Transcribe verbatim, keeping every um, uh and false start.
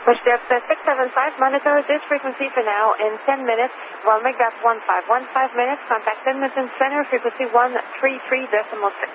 Pushback six seven five, monitor this frequency for now. In ten minutes, we'll make that one five one five minutes. Contact Edmonton Center, frequency one three three decimal six.